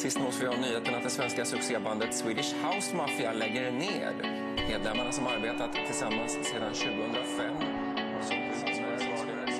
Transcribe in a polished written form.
Sist nås vi av nyheten att det svenska succébandet Swedish House Mafia lägger ner. Medlemmarna som arbetat tillsammans sedan 2005 och som